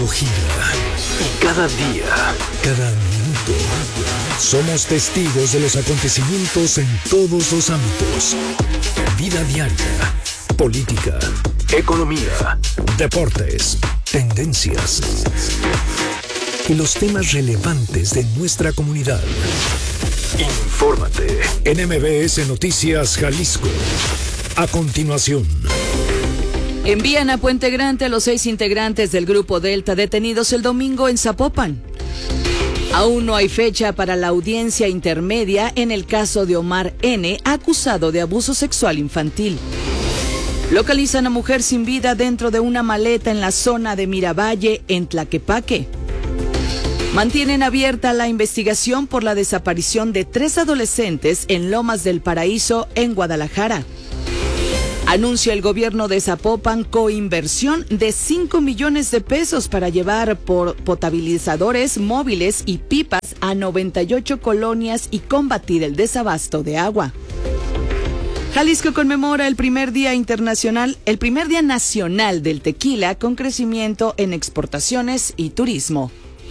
mundo gira y cada día, cada minuto, somos testigos de los acontecimientos en todos los ámbitos. Vida diaria, política, economía, deportes, tendencias y los temas relevantes de nuestra comunidad. Infórmate en MBS Noticias Jalisco. A continuación. Envían a Puente Grande a los 6 integrantes del Grupo Delta detenidos el domingo en Zapopan. Aún no hay fecha para la audiencia intermedia en el caso de Omar N., acusado de abuso sexual infantil. Localizan a mujer sin vida dentro de una maleta en la zona de Miravalle, en Tlaquepaque. Mantienen abierta la investigación por la desaparición de 3 adolescentes en Lomas del Paraíso, en Guadalajara. Anuncia el gobierno de Zapopan coinversión de 5 millones de pesos para llevar por potabilizadores móviles y pipas a 98 colonias y combatir el desabasto de agua. Jalisco conmemora el primer día nacional del tequila, con crecimiento en exportaciones y turismo.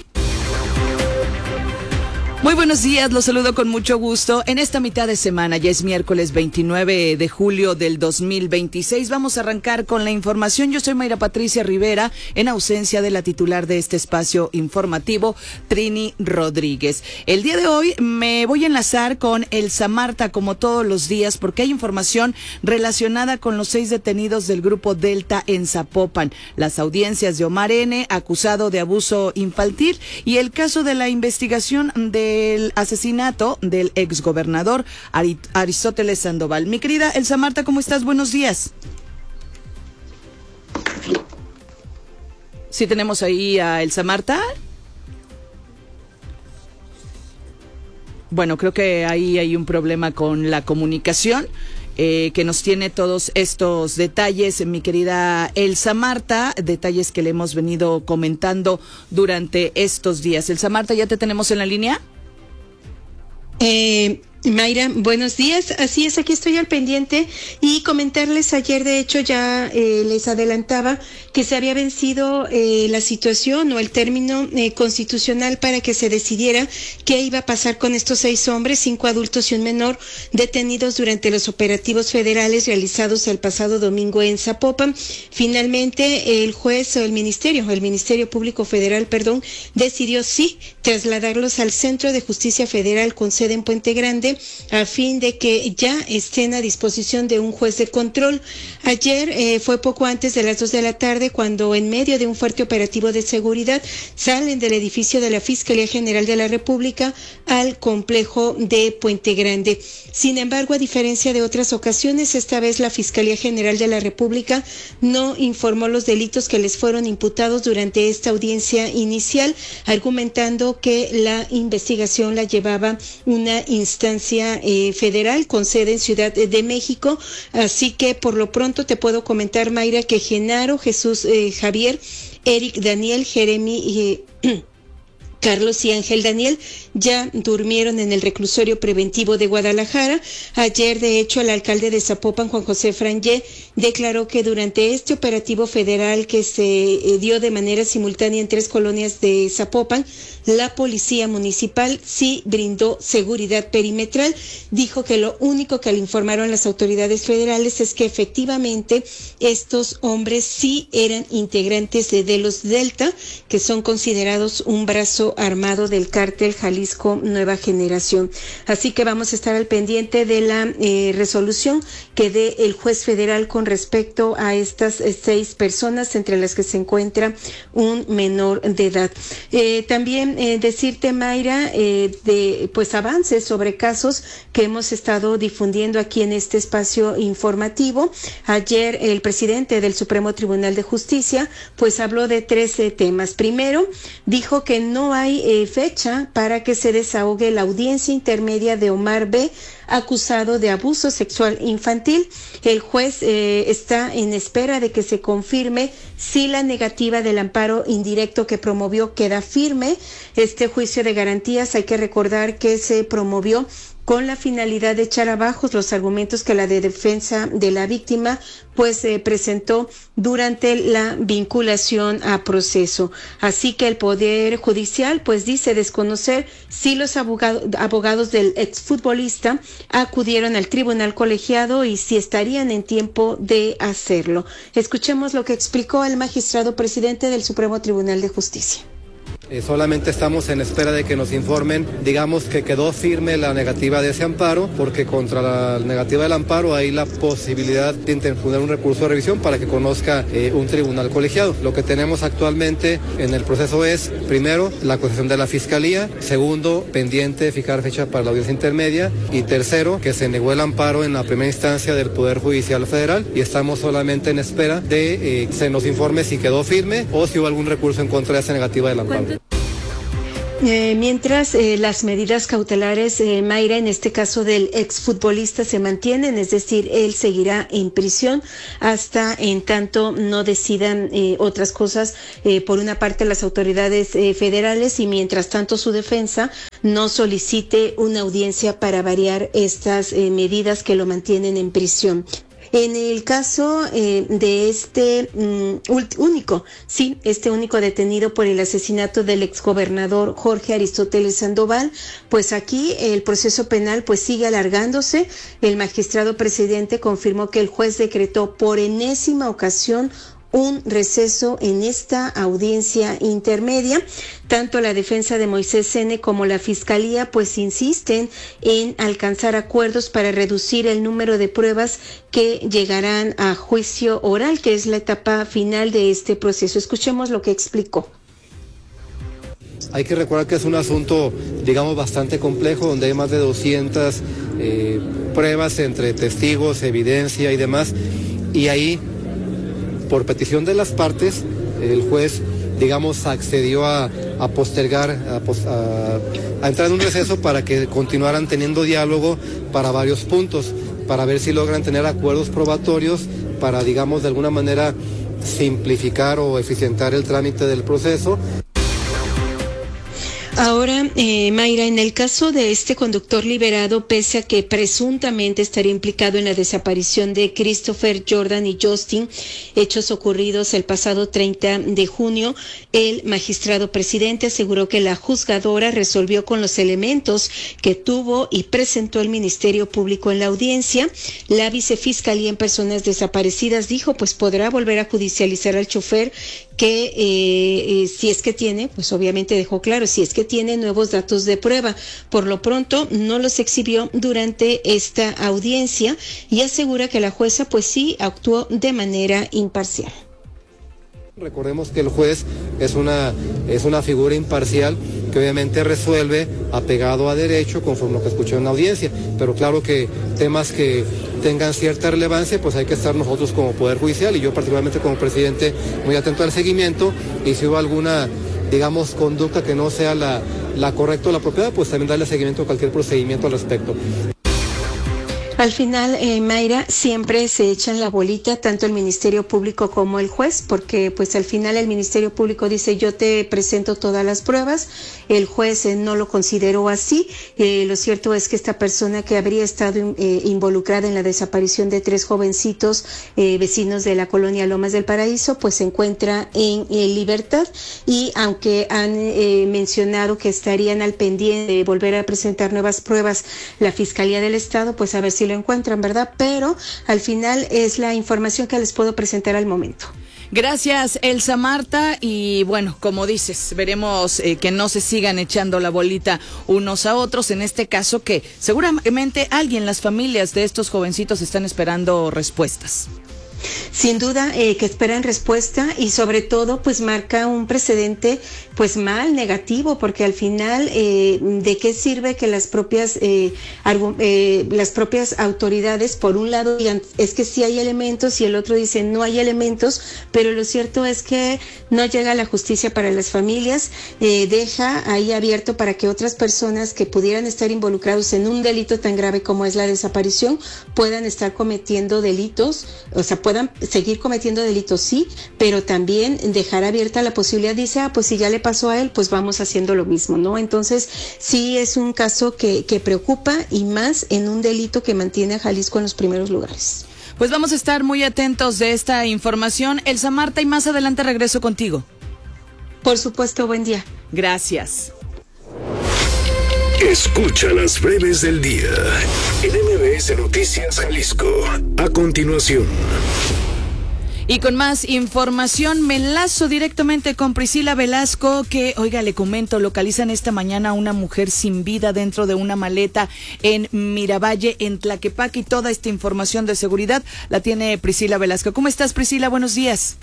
Muy buenos días, los saludo con mucho gusto. En esta mitad de semana, ya es miércoles 29 de julio del 2026, vamos a arrancar con la información. Yo soy Mayra Patricia Rivera, en ausencia de la titular de este espacio informativo, Trini Rodríguez. El día de hoy me voy a enlazar con Elsa Marta, como todos los días, porque hay información relacionada con los 6 detenidos del Grupo Delta en Zapopan, las audiencias de Omar N., acusado de abuso infantil, y el caso de la investigación del asesinato del exgobernador Aristóteles Sandoval. Mi querida Elsa Marta, ¿cómo estás? Buenos días. ¿Sí tenemos ahí a Elsa Marta? Bueno, creo que ahí hay un problema con la comunicación. Que nos tiene todos estos detalles, mi querida Elsa Marta, detalles que le hemos venido comentando durante estos días. Elsa Marta, ¿ya te tenemos en la línea? Mayra, buenos días. Así es, aquí estoy al pendiente y comentarles ayer, de hecho, ya les adelantaba que se había vencido la situación o el término constitucional para que se decidiera qué iba a pasar con estos 6 hombres, 5 adultos y un menor, detenidos durante los operativos federales realizados el pasado domingo en Zapopan. Finalmente, el juez o el Ministerio Público Federal, decidió sí trasladarlos al Centro de Justicia Federal con sede en Puente Grande, a fin de que ya estén a disposición de un juez de control. Ayer fue poco antes de las 2 de la tarde cuando, en medio de un fuerte operativo de seguridad, salen del edificio de la Fiscalía General de la República al complejo de Puente Grande. Sin embargo, a diferencia de otras ocasiones, esta vez la Fiscalía General de la República no informó los delitos que les fueron imputados durante esta audiencia inicial, argumentando que la investigación la llevaba una instancia federal con sede en Ciudad de México. Así que por lo pronto te puedo comentar, Mayra, que Genaro, Jesús, Javier, Eric, Daniel, Jeremy Carlos y Ángel Daniel ya durmieron en el reclusorio preventivo de Guadalajara. Ayer, de hecho, el alcalde de Zapopan, Juan José Frangé, declaró que durante este operativo federal que se dio de manera simultánea en 3 colonias de Zapopan, la policía municipal sí brindó seguridad perimetral. Dijo que lo único que le informaron las autoridades federales es que efectivamente estos hombres sí eran integrantes de los Delta, que son considerados un brazo armado del cártel Jalisco Nueva Generación. Así que vamos a estar al pendiente de la resolución que dé el juez federal con respecto a estas 6 personas, entre las que se encuentra un menor de edad. También decirte, Mayra, de avances sobre casos que hemos estado difundiendo aquí en este espacio informativo. Ayer el presidente del Supremo Tribunal de Justicia habló de 13 temas. Primero, dijo que no hay fecha para que se desahogue la audiencia intermedia de Omar B., acusado de abuso sexual infantil. El juez está en espera de que se confirme si la negativa del amparo indirecto que promovió queda firme. Este juicio de garantías, hay que recordar que se promovió con la finalidad de echar abajo los argumentos que la defensa de la víctima pues presentó durante la vinculación a proceso. Así que el Poder Judicial pues dice desconocer si los abogados del exfutbolista acudieron al tribunal colegiado y si estarían en tiempo de hacerlo. Escuchemos lo que explicó el magistrado presidente del Supremo Tribunal de Justicia. Solamente estamos en espera de que nos informen, digamos que quedó firme la negativa de ese amparo, porque contra la negativa del amparo hay la posibilidad de interponer un recurso de revisión para que conozca un tribunal colegiado. Lo que tenemos actualmente en el proceso es, primero, la acusación de la Fiscalía, segundo, pendiente de fijar fecha para la audiencia intermedia, y tercero, que se negó el amparo en la primera instancia del Poder Judicial Federal y estamos solamente en espera de que se nos informe si quedó firme o si hubo algún recurso en contra de esa negativa del amparo. Mientras las medidas cautelares, Mayra, en este caso del exfutbolista, se mantienen, es decir, él seguirá en prisión hasta en tanto no decidan otras cosas por una parte las autoridades federales y mientras tanto su defensa no solicite una audiencia para variar estas medidas que lo mantienen en prisión. En el caso de este único detenido por el asesinato del exgobernador Jorge Aristóteles Sandoval, pues aquí el proceso penal pues sigue alargándose. El magistrado presidente confirmó que el juez decretó por enésima ocasión un receso en esta audiencia intermedia. Tanto la defensa de Moisés N. como la Fiscalía pues insisten en alcanzar acuerdos para reducir el número de pruebas que llegarán a juicio oral, que es la etapa final de este proceso. Escuchemos lo que explicó. Hay que recordar que es un asunto, digamos, bastante complejo, donde hay más de 200 pruebas entre testigos, evidencia y demás, y ahí, por petición de las partes, el juez, digamos, accedió a postergar, a entrar en un receso para que continuaran teniendo diálogo para varios puntos, para ver si logran tener acuerdos probatorios para, digamos, de alguna manera simplificar o eficientar el trámite del proceso. Ahora, Mayra, en el caso de este conductor liberado, pese a que presuntamente estaría implicado en la desaparición de Christopher, Jordan y Justin, hechos ocurridos el pasado 30 de junio, el magistrado presidente aseguró que la juzgadora resolvió con los elementos que tuvo y presentó el Ministerio Público en la audiencia. La vicefiscalía en personas desaparecidas dijo, pues podrá volver a judicializar al chofer que si es que tiene, pues obviamente dejó claro, si es que tiene nuevos datos de prueba. Por lo pronto no los exhibió durante esta audiencia y asegura que la jueza pues sí actuó de manera imparcial. Recordemos que el juez es una figura imparcial que obviamente resuelve apegado a derecho conforme lo que escuchó en la audiencia, pero claro que temas que tengan cierta relevancia pues hay que estar nosotros como Poder Judicial y yo particularmente como presidente muy atento al seguimiento y si hubo alguna, digamos, conducta que no sea la correcta o la apropiada, pues también darle seguimiento a cualquier procedimiento al respecto. Al final, Mayra, siempre se echan la bolita tanto el Ministerio Público como el juez, porque pues al final el Ministerio Público dice yo te presento todas las pruebas, el juez no lo consideró así. Lo cierto es que esta persona que habría estado involucrada en la desaparición de 3 jovencitos vecinos de la colonia Lomas del Paraíso, pues se encuentra en libertad y aunque han mencionado que estarían al pendiente de volver a presentar nuevas pruebas la Fiscalía del Estado, pues a ver si lo encuentran, ¿verdad? Pero al final es la información que les puedo presentar al momento. Gracias, Elsa Marta, y bueno, como dices, veremos que no se sigan echando la bolita unos a otros, en este caso que seguramente las familias de estos jovencitos están esperando respuestas. Sin duda que esperan respuesta y sobre todo pues marca un precedente pues mal, negativo, porque al final de qué sirve que las propias autoridades por un lado digan es que sí hay elementos y el otro dice no hay elementos, pero lo cierto es que no llega la justicia para las familias, deja ahí abierto para que otras personas que pudieran estar involucrados en un delito tan grave como es la desaparición puedan estar cometiendo delitos, o sea, puedan puedan seguir cometiendo delitos, sí, pero también dejar abierta la posibilidad, dice, pues si ya le pasó a él, pues vamos haciendo lo mismo, ¿no? Entonces, sí es un caso que preocupa, y más en un delito que mantiene a Jalisco en los primeros lugares. Pues vamos a estar muy atentos de esta información, Elsa Marta, y más adelante regreso contigo. Por supuesto, buen día. Gracias. Escucha las breves del día en MBS Noticias Jalisco. A continuación. Y con más información, me enlazo directamente con Priscila Velasco, que, oiga, le comento, localizan esta mañana a una mujer sin vida dentro de una maleta en Miravalle, en Tlaquepaque, y toda esta información de seguridad la tiene Priscila Velasco. ¿Cómo estás, Priscila? Buenos días.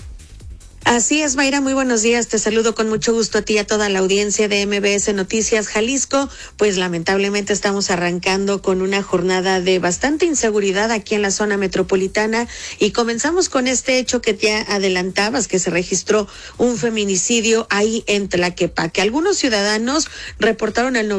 Así es, Mayra, muy buenos días. Te saludo con mucho gusto a ti y a toda la audiencia de MBS Noticias Jalisco. Pues lamentablemente estamos arrancando con una jornada de bastante inseguridad aquí en la zona metropolitana, y comenzamos con este hecho que te adelantabas, que se registró un feminicidio ahí en Tlaquepaque. Algunos ciudadanos reportaron al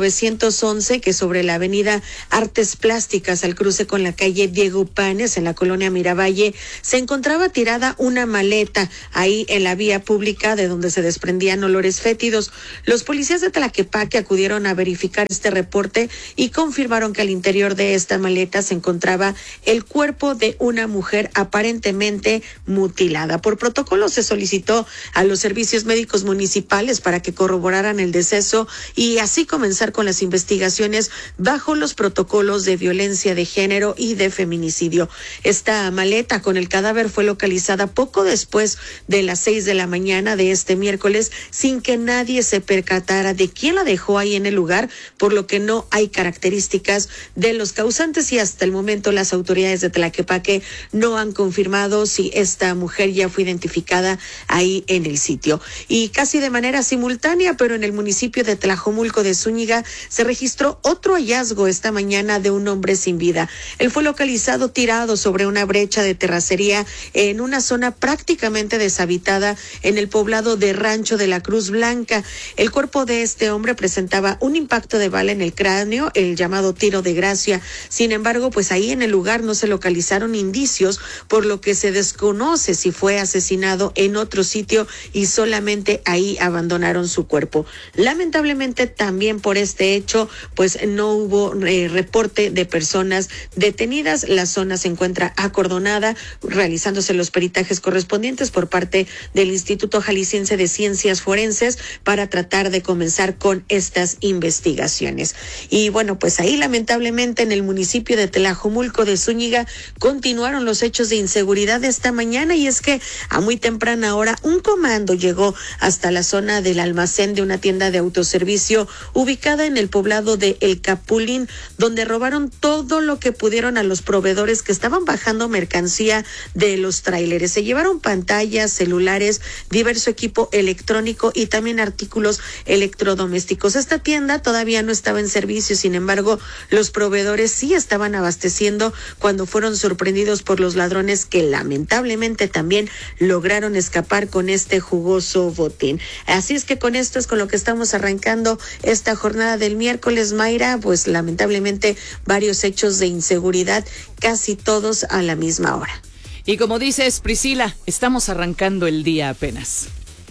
911 que sobre la avenida Artes Plásticas, al cruce con la calle Diego Panes, en la colonia Miravalle, se encontraba tirada una maleta ahí en la vía pública, de donde se desprendían olores fétidos. Los policías de Tlaquepaque acudieron a verificar este reporte y confirmaron que al interior de esta maleta se encontraba el cuerpo de una mujer aparentemente mutilada. Por protocolo se solicitó a los servicios médicos municipales para que corroboraran el deceso y así comenzar con las investigaciones bajo los protocolos de violencia de género y de feminicidio. Esta maleta con el cadáver fue localizada poco después de las 6 de la mañana de este miércoles, sin que nadie se percatara de quién la dejó ahí en el lugar, por lo que no hay características de los causantes, y hasta el momento las autoridades de Tlaquepaque no han confirmado si esta mujer ya fue identificada ahí en el sitio. Y casi de manera simultánea, pero en el municipio de Tlajomulco de Zúñiga, se registró otro hallazgo esta mañana de un hombre sin vida. Él fue localizado tirado sobre una brecha de terracería en una zona prácticamente deshabitada en el poblado de Rancho de la Cruz Blanca. El cuerpo de este hombre presentaba un impacto de bala en el cráneo, el llamado tiro de gracia. Sin embargo, pues ahí en el lugar no se localizaron indicios, por lo que se desconoce si fue asesinado en otro sitio y solamente ahí abandonaron su cuerpo. Lamentablemente también por este hecho, pues no hubo reporte de personas detenidas. La zona se encuentra acordonada, realizándose los peritajes correspondientes por parte del Instituto Jalisciense de Ciencias Forenses para tratar de comenzar con estas investigaciones. Y bueno, pues ahí lamentablemente en el municipio de Tlajomulco de Zúñiga continuaron los hechos de inseguridad esta mañana, y es que a muy temprana hora un comando llegó hasta la zona del almacén de una tienda de autoservicio ubicada en el poblado de El Capulín, donde robaron todo lo que pudieron a los proveedores que estaban bajando mercancía de los tráileres. Se llevaron pantallas, celulares, diverso equipo electrónico y también artículos electrodomésticos. Esta tienda todavía no estaba en servicio, sin embargo, los proveedores sí estaban abasteciendo cuando fueron sorprendidos por los ladrones, que lamentablemente también lograron escapar con este jugoso botín. Así es que con esto es con lo que estamos arrancando esta jornada del miércoles, Mayra. Pues lamentablemente varios hechos de inseguridad, casi todos a la misma hora. Y como dices, Priscila, estamos arrancando el día apenas.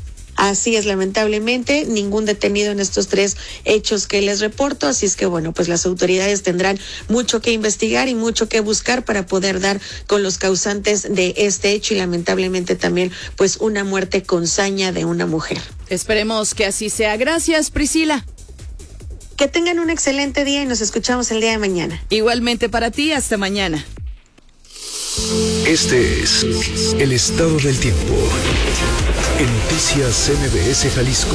Así es, lamentablemente, ningún detenido en estos 3 hechos que les reporto, así es que bueno, pues las autoridades tendrán mucho que investigar y mucho que buscar para poder dar con los causantes de este hecho, y lamentablemente también pues una muerte con saña de una mujer. Esperemos que así sea. Gracias, Priscila. Que tengan un excelente día y nos escuchamos el día de mañana. Igualmente para ti, hasta mañana. Este es el estado del tiempo en Noticias MBS Jalisco.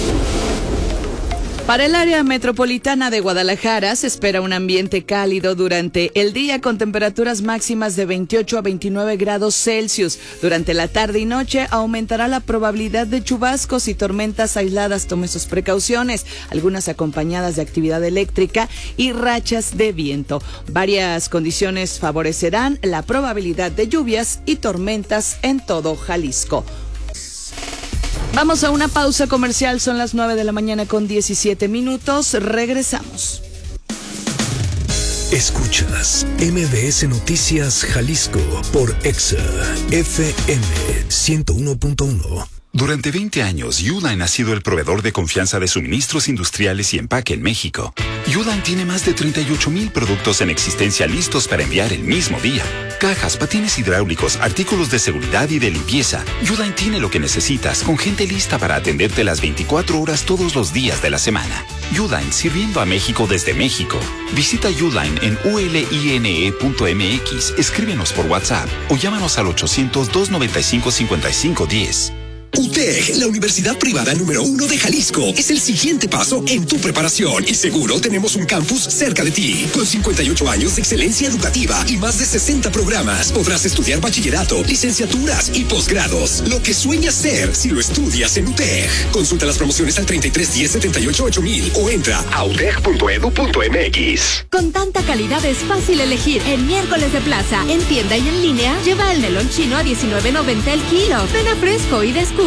Para el área metropolitana de Guadalajara se espera un ambiente cálido durante el día, con temperaturas máximas de 28 a 29 grados Celsius. Durante la tarde y noche aumentará la probabilidad de chubascos y tormentas aisladas. Tome sus precauciones, algunas acompañadas de actividad eléctrica y rachas de viento. Varias condiciones favorecerán la probabilidad de lluvias y tormentas en todo Jalisco. Vamos a una pausa comercial, son las 9 de la mañana con 17 minutos, regresamos. Escuchas MBS Noticias Jalisco por Exa FM 101.1. Durante 20 años, Uline ha sido el proveedor de confianza de suministros industriales y empaque en México. Uline tiene más de 38,000 productos en existencia listos para enviar el mismo día. Cajas, patines hidráulicos, artículos de seguridad y de limpieza. Uline tiene lo que necesitas, con gente lista para atenderte las 24 horas todos los días de la semana. Uline, sirviendo a México desde México. Visita Uline en uline.mx, escríbenos por WhatsApp o llámanos al 800-295-5510. UTEG, la universidad privada número 1 de Jalisco, es el siguiente paso en tu preparación y seguro tenemos un campus cerca de ti. Con 58 años de excelencia educativa y más de 60 programas, podrás estudiar bachillerato, licenciaturas y posgrados. Lo que sueñas ser si lo estudias en UTEG. Consulta las promociones al 3310-788000 o entra a uteg.edu.mx. Con tanta calidad es fácil elegir. En miércoles de plaza, en tienda y en línea, lleva el melón chino a $19.90 el kilo. Ven a Fresco y descubre.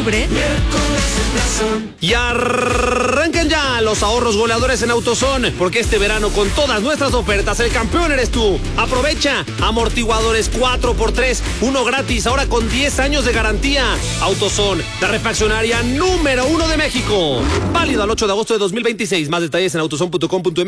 Y arranquen ya los ahorros goleadores en AutoZone, porque este verano con todas nuestras ofertas el campeón eres tú. Aprovecha amortiguadores 4x3, uno gratis, ahora con 10 años de garantía. AutoZone, la refaccionaria número 1 de México. Válido al 8 de agosto de 2026. Más detalles en autozone.com.mx.